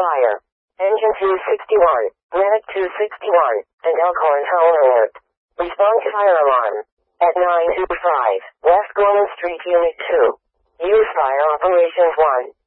fire. Engine 261, Medic 261, and Elkhorn Tower Alert. Respond to fire alarm. At 925, West Gorman Street, Unit 2. Use Fire Operations 1.